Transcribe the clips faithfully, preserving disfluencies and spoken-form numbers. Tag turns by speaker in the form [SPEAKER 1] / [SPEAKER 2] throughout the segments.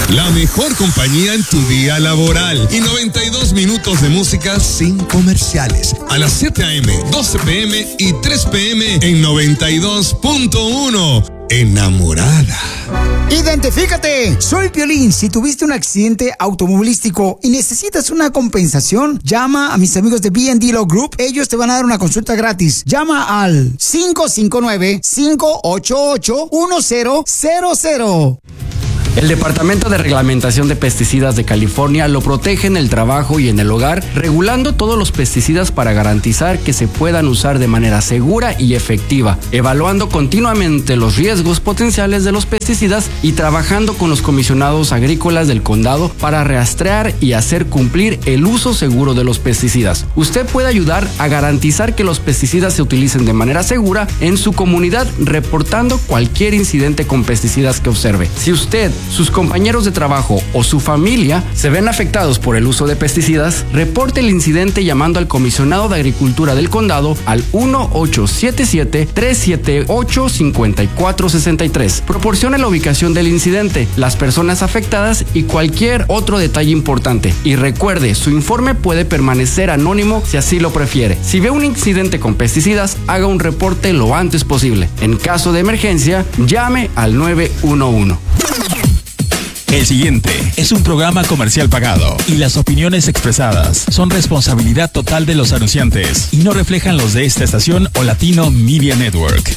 [SPEAKER 1] La mejor compañía en tu día laboral. Y noventa y dos minutos de música sin comerciales. A las siete a eme, doce pe eme y tres pe eme en noventa y dos punto uno. Enamorada.
[SPEAKER 2] Identifícate, soy Piolín. Si tuviste un accidente automovilístico y necesitas una compensación, llama a mis amigos de B and D Law Group. Ellos te van a dar una consulta gratis. Llama al cinco cinco nueve, cinco ocho ocho, uno cero cero cero.
[SPEAKER 3] El Departamento de Reglamentación de Pesticidas de California lo protege en el trabajo y en el hogar, regulando todos los pesticidas para garantizar que se puedan usar de manera segura y efectiva, evaluando continuamente los riesgos potenciales de los pesticidas y trabajando con los comisionados agrícolas del condado para rastrear y hacer cumplir el uso seguro de los pesticidas. Usted puede ayudar a garantizar que los pesticidas se utilicen de manera segura en su comunidad, reportando cualquier incidente con pesticidas que observe. Si usted, sus compañeros de trabajo o su familia se ven afectados por el uso de pesticidas, reporte el incidente llamando al comisionado de Agricultura del condado al uno ocho siete siete, tres siete ocho, cinco cuatro seis tres. Proporcione la ubicación del incidente, las personas afectadas y cualquier otro detalle importante. Y recuerde, su informe puede permanecer anónimo si así lo prefiere. Si ve un incidente con pesticidas, haga un reporte lo antes posible. En caso de emergencia, llame al nueve uno uno.
[SPEAKER 4] El siguiente es un programa comercial pagado y las opiniones expresadas son responsabilidad total de los anunciantes y no reflejan los de esta estación o Latino Media Network.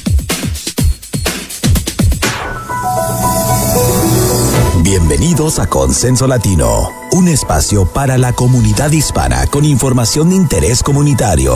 [SPEAKER 5] Bienvenidos a Consenso Latino, un espacio para la comunidad hispana con información de interés comunitario.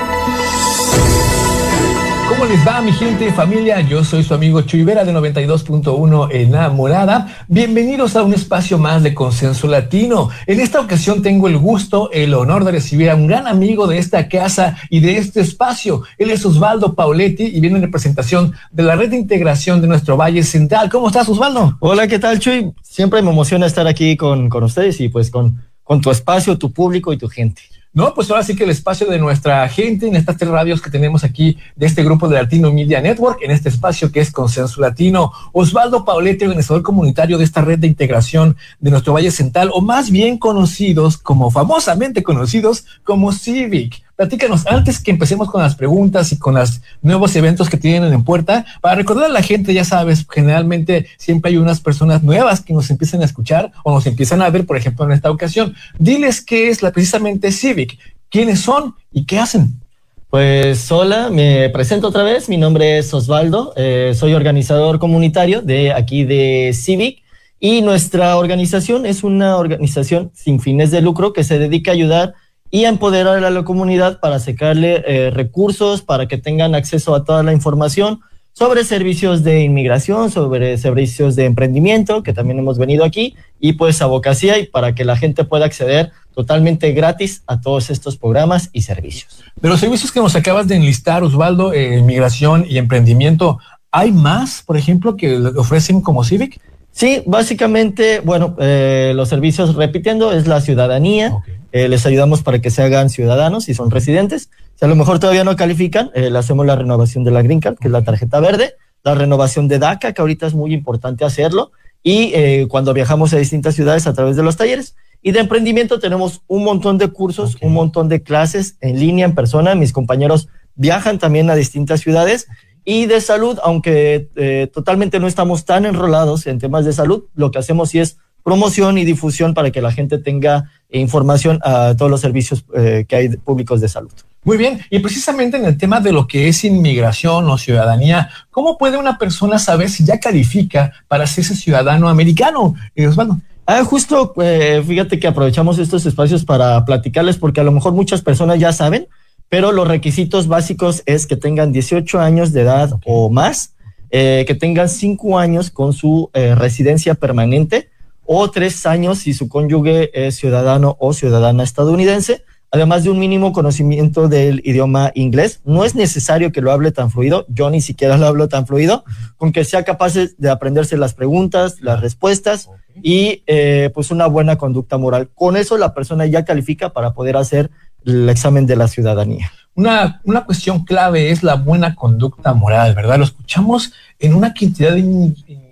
[SPEAKER 6] ¿Cómo les va, mi gente, familia? Yo soy su amigo Chuy Vera de noventa y dos punto uno Enamorada. Bienvenidos a un espacio más de Consenso Latino. En esta ocasión tengo el gusto, el honor de recibir a un gran amigo de esta casa y de este espacio. Él es Osvaldo Pauletti y viene en representación de la red de integración de nuestro Valle Central. ¿Cómo estás, Osvaldo?
[SPEAKER 7] Hola, ¿qué tal, Chuy? Siempre me emociona estar aquí con, con ustedes y pues con, con tu espacio, tu público y tu gente.
[SPEAKER 6] No, pues ahora sí que el espacio de nuestra gente en estas tres radios que tenemos aquí de este grupo de Latino Media Network, en este espacio que es Consenso Latino. Osvaldo Pauletti, organizador comunitario de esta red de integración de nuestro Valle Central, o más bien conocidos como, famosamente conocidos como Civic. Platícanos, antes que empecemos con las preguntas y con los nuevos eventos que tienen en puerta, para recordar a la gente, ya sabes, generalmente siempre hay unas personas nuevas que nos empiezan a escuchar o nos empiezan a ver, por ejemplo, en esta ocasión. Diles qué es la precisamente Civic, quiénes son y qué hacen.
[SPEAKER 7] Pues hola, me presento otra vez, mi nombre es Osvaldo, eh, soy organizador comunitario de aquí de Civic y nuestra organización es una organización sin fines de lucro que se dedica a ayudar y a empoderar a la comunidad para sacarle eh, recursos, para que tengan acceso a toda la información sobre servicios de inmigración, sobre servicios de emprendimiento, que también hemos venido aquí, y pues abogacía, y para que la gente pueda acceder totalmente gratis a todos estos programas y servicios.
[SPEAKER 6] De los servicios que nos acabas de enlistar, Osvaldo, eh, inmigración y emprendimiento, ¿hay más, por ejemplo, que ofrecen como Civic?
[SPEAKER 7] Sí, básicamente, bueno, eh, los servicios, repitiendo, es la ciudadanía. Okay. Eh, les ayudamos para que se hagan ciudadanos si son residentes. Si a lo mejor todavía no califican, eh, le hacemos la renovación de la Green Card, que es la tarjeta verde, la renovación de DACA, que ahorita es muy importante hacerlo, y eh, cuando viajamos a distintas ciudades a través de los talleres. Y de emprendimiento tenemos un montón de cursos, okay. un montón de clases en línea, en persona. Mis compañeros viajan también a distintas ciudades. Y de salud, aunque eh, totalmente no estamos tan enrolados en temas de salud, lo que hacemos sí es promoción y difusión para que la gente tenga información a todos los servicios eh, que hay públicos de salud.
[SPEAKER 6] Muy bien, y precisamente en el tema de lo que es inmigración o ciudadanía, ¿cómo puede una persona saber si ya califica para hacerse ciudadano americano, eh, Osvaldo?
[SPEAKER 7] Ah, justo, eh, fíjate que aprovechamos estos espacios para platicarles, porque a lo mejor muchas personas ya saben, pero los requisitos básicos es que tengan dieciocho años de edad okay. o más, eh, que tengan cinco años con su eh, residencia permanente o tres años si su cónyuge es ciudadano o ciudadana estadounidense, además de un mínimo conocimiento del idioma inglés. No es necesario que lo hable tan fluido, yo ni siquiera lo hablo tan fluido, con que sea capaz de aprenderse las preguntas, las respuestas okay. y eh, pues una buena conducta moral. Con eso la persona ya califica para poder hacer el examen de la ciudadanía.
[SPEAKER 6] Una, una cuestión clave es la buena conducta moral, ¿verdad? Lo escuchamos en una cantidad in, in,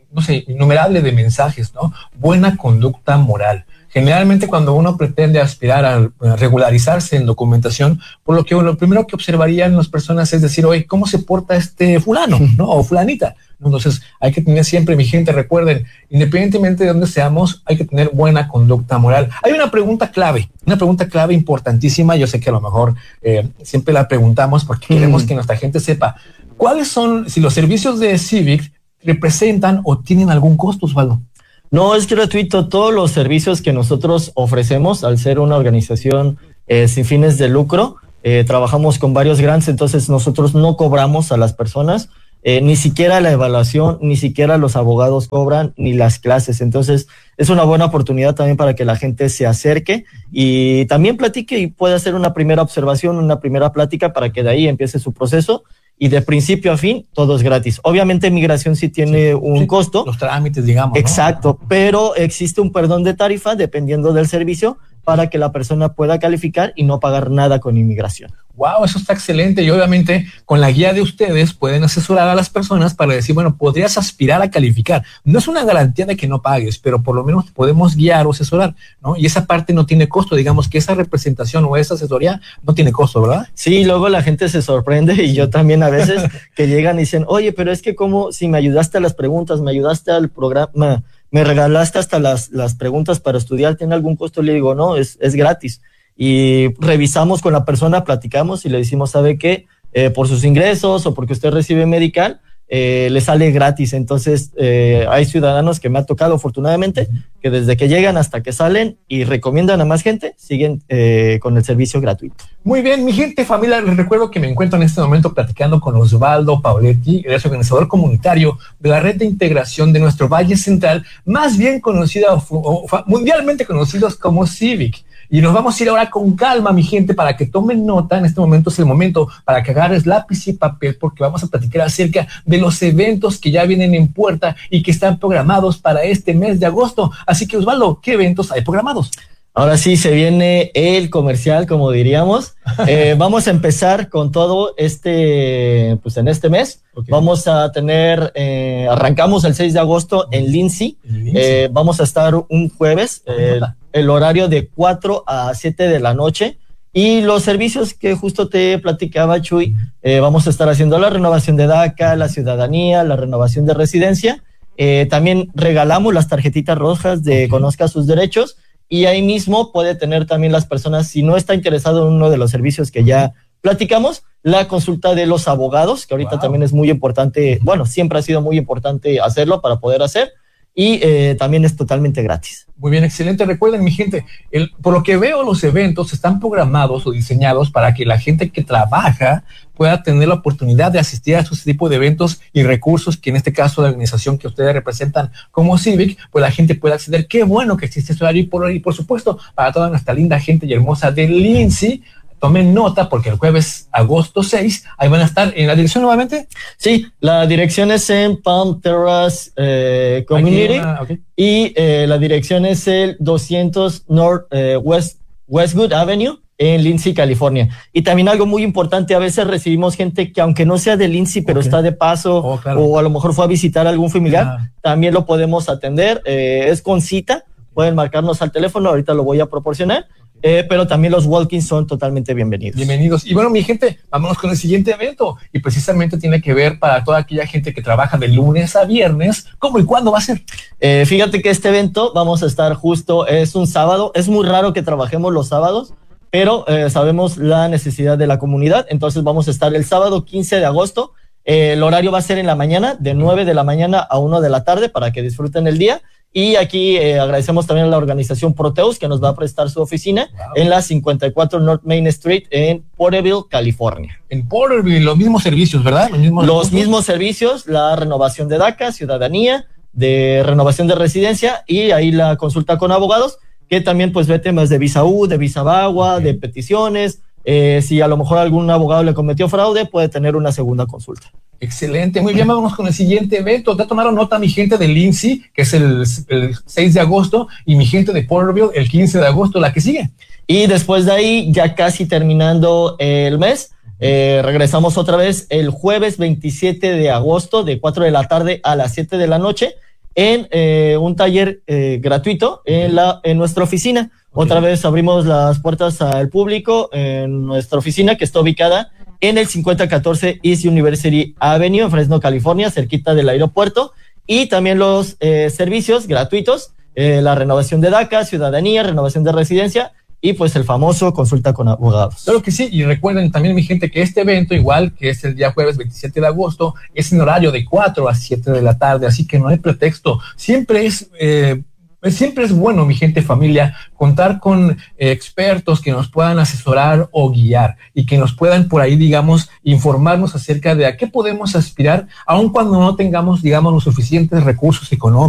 [SPEAKER 6] no sé, innumerable de mensajes, ¿no? Buena conducta moral. Generalmente cuando uno pretende aspirar a regularizarse en documentación, por lo que lo primero que observarían las personas es decir, oye, ¿cómo se porta este fulano, ¿no? O fulanita. Entonces hay que tener siempre, mi gente, recuerden, independientemente de dónde seamos, hay que tener buena conducta moral. Hay una pregunta clave, una pregunta clave importantísima, yo sé que a lo mejor eh, siempre la preguntamos porque mm. queremos que nuestra gente sepa, ¿cuáles son, si los servicios de Civic representan o tienen algún costo, Osvaldo?
[SPEAKER 7] No, es gratuito. Todos los servicios que nosotros ofrecemos, al ser una organización eh, sin fines de lucro, eh, trabajamos con varios grants, entonces nosotros no cobramos a las personas, eh, ni siquiera la evaluación, ni siquiera los abogados cobran, ni las clases. Entonces es una buena oportunidad también para que la gente se acerque y también platique y pueda hacer una primera observación, una primera plática para que de ahí empiece su proceso. Y de principio a fin, todo es gratis. Obviamente migración sí tiene sí, un sí, costo.
[SPEAKER 6] Los trámites, digamos.
[SPEAKER 7] Exacto,
[SPEAKER 6] ¿no?
[SPEAKER 7] Pero existe un perdón de tarifa dependiendo del servicio para que la persona pueda calificar y no pagar nada con inmigración.
[SPEAKER 6] Wow, eso está excelente y obviamente con la guía de ustedes pueden asesorar a las personas para decir, bueno, podrías aspirar a calificar. No es una garantía de que no pagues, pero por lo menos te podemos guiar o asesorar, ¿no? Y esa parte no tiene costo, digamos que esa representación o esa asesoría no tiene costo, ¿verdad?
[SPEAKER 7] Sí, luego la gente se sorprende y yo también a veces que llegan y dicen, oye, pero es que como si me ayudaste a las preguntas, me ayudaste al programa, me regalaste hasta las, las preguntas para estudiar, ¿tiene algún costo? Le digo, no, es, es gratis. Y revisamos con la persona, platicamos y le decimos, ¿sabe qué? Eh, por sus ingresos o porque usted recibe medical, eh, le sale gratis. Entonces, eh, hay ciudadanos que me ha tocado, afortunadamente, que desde que llegan hasta que salen y recomiendan a más gente, siguen eh, con el servicio gratuito.
[SPEAKER 6] Muy bien, mi gente, familia, les recuerdo que me encuentro en este momento platicando con Osvaldo Pauletti, el organizador comunitario de la red de integración de nuestro Valle Central, más bien conocida, o, o, mundialmente conocidos como Civic. Y nos vamos a ir ahora con calma, mi gente, para que tomen nota. En este momento es el momento para que agarres lápiz y papel, porque vamos a platicar acerca de los eventos que ya vienen en puerta y que están programados para este mes de agosto. Así que, Osvaldo, ¿qué eventos hay programados?
[SPEAKER 7] Ahora sí, se viene el comercial, como diríamos. Eh, vamos a empezar con todo este, pues en este mes. Okay. Vamos a tener, eh, arrancamos el seis de agosto en Lindsay. Eh, vamos a estar un jueves, eh, el horario de cuatro a siete de la noche. Y los servicios que justo te platicaba, Chuy, eh, vamos a estar haciendo la renovación de DACA, la ciudadanía, la renovación de residencia. Eh, también regalamos las tarjetitas rojas de okay. Conozca sus derechos. Y ahí mismo puede tener también las personas, si no está interesado en uno de los servicios que ya platicamos, la consulta de los abogados, que ahorita wow. también es muy importante, bueno, siempre ha sido muy importante hacerlo para poder hacer, y eh, también es totalmente gratis.
[SPEAKER 6] Muy bien, excelente. Recuerden, mi gente, el, por lo que veo, los eventos están programados o diseñados para que la gente que trabaja pueda tener la oportunidad de asistir a este tipo de eventos y recursos que en este caso la organización que ustedes representan como Civic, pues la gente pueda acceder. Qué bueno que existe este horario y por, y por supuesto para toda nuestra linda gente y hermosa de Lindsay. Tomen nota porque el jueves, agosto seis, ahí van a estar en la dirección nuevamente.
[SPEAKER 7] Sí, la dirección es en Palm Terrace eh, Community una, okay. y eh, la dirección es el doscientos North eh, West, Westwood Avenue en Lindsay, California. Y también algo muy importante, a veces recibimos gente que aunque no sea de Lindsay, pero okay. está de paso oh, claro. o a lo mejor fue a visitar a algún familiar, yeah. también lo podemos atender. Eh, es con cita, pueden marcarnos al teléfono, ahorita lo voy a proporcionar. Eh, pero también los walk-ins son totalmente bienvenidos.
[SPEAKER 6] Bienvenidos. Y bueno, mi gente, vámonos con el siguiente evento. Y precisamente tiene que ver para toda aquella gente que trabaja de lunes a viernes. ¿Cómo y cuándo va a ser?
[SPEAKER 7] Eh, fíjate que este evento vamos a estar justo, es un sábado. Es muy raro que trabajemos los sábados, pero eh, sabemos la necesidad de la comunidad. Entonces vamos a estar el sábado quince de agosto. Eh, el horario va a ser en la mañana, de nueve de la mañana a una de la tarde, para que disfruten el día. Y aquí eh, agradecemos también a la organización Proteus que nos va a prestar su oficina wow. en la cincuenta y cuatro North Main Street en Porterville, California.
[SPEAKER 6] En Porterville, los mismos servicios, ¿verdad?
[SPEAKER 7] Los mismos, los mismos servicios, la renovación de DACA, ciudadanía, de renovación de residencia y ahí la consulta con abogados, que también pues ve temas de visa U, de visa BAGUA, okay. de peticiones. Eh, si a lo mejor algún abogado le cometió fraude, puede tener una segunda consulta.
[SPEAKER 6] Excelente, muy bien, vámonos con el siguiente evento. Ya tomaron nota mi gente de Lindsay, que es el, el seis de agosto, y mi gente de Porterville el quince de agosto, la que sigue.
[SPEAKER 7] Y después de ahí, ya casi terminando el mes, eh, regresamos otra vez el jueves veintisiete de agosto, de cuatro de la tarde a las siete de la noche, en eh, un taller eh, gratuito en, la, en nuestra oficina. Okay. Otra vez abrimos las puertas al público en nuestra oficina, que está ubicada en el cincuenta catorce East University Avenue, en Fresno, California, cerquita del aeropuerto. Y también los eh, servicios gratuitos, eh, la renovación de D A C A, ciudadanía, renovación de residencia, y pues el famoso consulta con abogados.
[SPEAKER 6] Claro que sí, y recuerden también, mi gente, que este evento, igual que es el día jueves veintisiete de agosto, es en horario de cuatro a siete de la tarde, así que no hay pretexto. Siempre es... Eh, Siempre es bueno, mi gente, familia, contar con eh, expertos que nos puedan asesorar o guiar y que nos puedan por ahí, digamos, informarnos acerca de a qué podemos aspirar, aun cuando no tengamos, digamos, los suficientes recursos económicos